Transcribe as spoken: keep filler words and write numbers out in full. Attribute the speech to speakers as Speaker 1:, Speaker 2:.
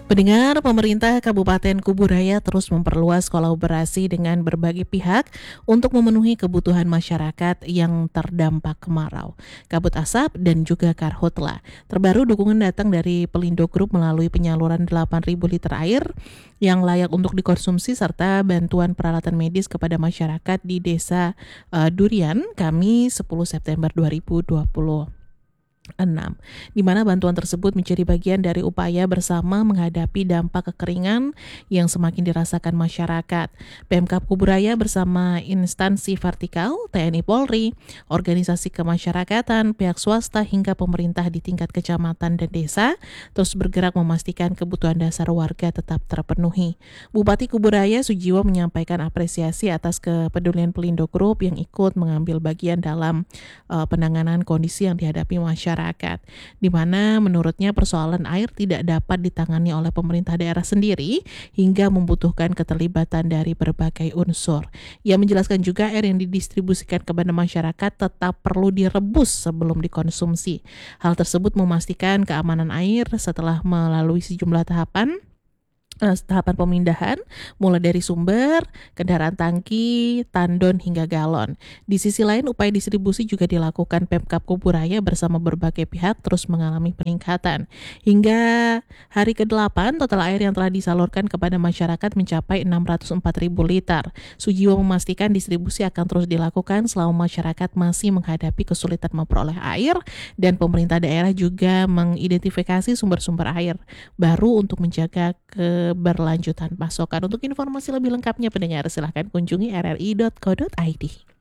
Speaker 1: Pendengar, pemerintah Kabupaten Kuburaya terus memperluas kolaborasi dengan berbagai pihak untuk memenuhi kebutuhan masyarakat yang terdampak kemarau, kabut asap, dan juga karhutla. Terbaru dukungan datang dari Pelindo Group melalui penyaluran delapan ribu liter air yang layak untuk dikonsumsi serta bantuan peralatan medis kepada masyarakat di Desa eh, Durian, Kamis sepuluh September dua ribu dua puluh enam, di mana bantuan tersebut menjadi bagian dari upaya bersama menghadapi dampak kekeringan yang semakin dirasakan masyarakat. Pemkab Kuburaya bersama instansi vertikal, T N I Polri, organisasi kemasyarakatan, pihak swasta hingga pemerintah di tingkat kecamatan dan desa terus bergerak memastikan kebutuhan dasar warga tetap terpenuhi. Bupati Kuburaya Sujiwo menyampaikan apresiasi atas kepedulian Pelindo Group yang ikut mengambil bagian dalam uh, penanganan kondisi yang dihadapi masyarakat. masyarakat, di mana menurutnya persoalan air tidak dapat ditangani oleh pemerintah daerah sendiri hingga membutuhkan keterlibatan dari berbagai unsur. Ia menjelaskan juga air yang didistribusikan kepada masyarakat tetap perlu direbus sebelum dikonsumsi. Hal tersebut memastikan keamanan air setelah melalui sejumlah tahapan tahapan pemindahan mulai dari sumber, kendaraan tangki, tandon hingga galon. Di sisi lain upaya distribusi juga dilakukan Pemkab Kuburaya bersama berbagai pihak terus mengalami peningkatan. Hingga hari kedelapan total air yang telah disalurkan kepada masyarakat mencapai enam ratus empat ribu liter. Sujiwo memastikan distribusi akan terus dilakukan selama masyarakat masih menghadapi kesulitan memperoleh air dan pemerintah daerah juga mengidentifikasi sumber-sumber air baru untuk menjaga ke keberlanjutan pasokan. Untuk informasi lebih lengkapnya pendengar silahkan kunjungi r r i dot co dot i d.